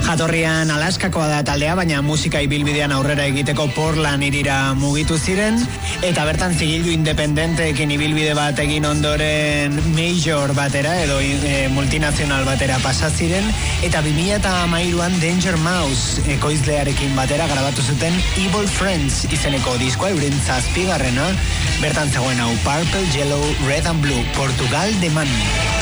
Jatorrian Alaskakoa da taldea, baina musika ibilbidean aurrera egiteko Portland hirira mugitu ziren, eta bertan zigildu independenteekin ibilbide bat egin ondoren major batera, edo multinazional batera pasa ziren, eta 2013an Danger Mouse ekoizlearekin batera grabatu zuten Evil Friends izeneko diskoa, euren 7. bertan zegoen hau Purple, Yellow, Red and Blue, Portugal de Man.